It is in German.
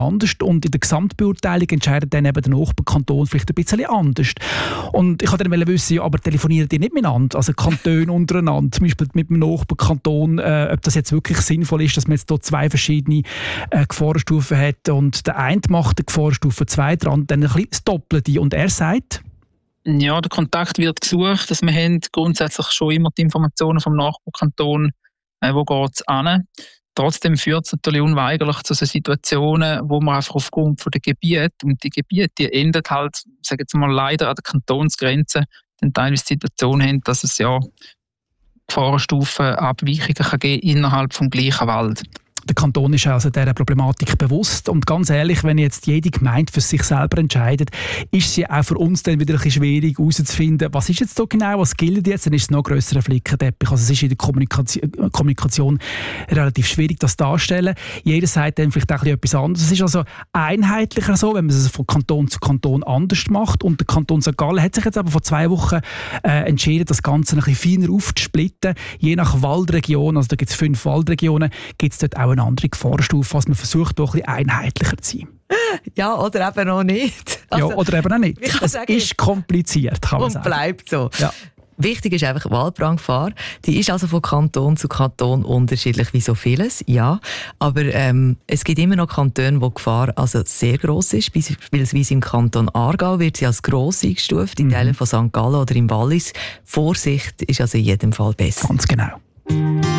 anders und in der Gesamtbeurteilung entscheidet dann eben der Nachbarkanton vielleicht ein bisschen anders. Und ich wollte dann wissen, ja, aber telefonieren die nicht miteinander, also Kantone untereinander, zum Beispiel mit dem Nachbarkanton, ob das jetzt wirklich sinnvoll ist, dass man jetzt hier zwei verschiedene Gefahrenstufen hat und der eine macht die Gefahrenstufe 2, der andere dann ein bisschen das Doppelte und er sagt... Ja, der Kontakt wird gesucht, dass wir haben grundsätzlich schon immer die Informationen vom Nachbarkanton, wo geht es hin. Trotzdem führt es natürlich unweigerlich zu so Situationen, wo man einfach aufgrund von der Gebiete, und die Gebiete, die enden halt, sagen wir mal, leider an der Kantonsgrenze, dann teilweise die Situation haben, dass es ja Gefahrenstufenabweichungen kann geben innerhalb vom gleichen Wald. Der Kanton ist also dieser Problematik bewusst und ganz ehrlich, wenn jetzt jede Gemeinde für sich selber entscheidet, ist es ja auch für uns dann wieder ein bisschen schwierig herauszufinden, was ist jetzt da genau, was gilt jetzt, dann ist es noch ein grösserer Flickenteppich. Also es ist in der Kommunikation relativ schwierig, das darzustellen. Jeder sagt dann vielleicht auch etwas anderes. Es ist also einheitlicher so, wenn man es von Kanton zu Kanton anders macht und der Kanton St. Gallen hat sich jetzt aber vor 2 Wochen entschieden, das Ganze ein bisschen feiner aufzusplitten. Je nach Waldregion, also da gibt es 5 Waldregionen, gibt es dort auch eine andere Gefahrenstufe, was man versucht, doch ein bisschen einheitlicher zu sein. Ja, oder eben auch nicht. Also, ja, oder eben auch nicht. Es ist kompliziert, kann man sagen. Und bleibt so. Ja. Wichtig ist einfach, Waldbrandgefahr, die ist also von Kanton zu Kanton unterschiedlich wie so vieles, ja. Aber es gibt immer noch Kantone, wo die Gefahr also sehr gross ist. Beispielsweise im Kanton Aargau wird sie als gross eingestuft, in Teilen von St. Gallen oder im Wallis. Vorsicht ist also in jedem Fall besser. Ganz genau.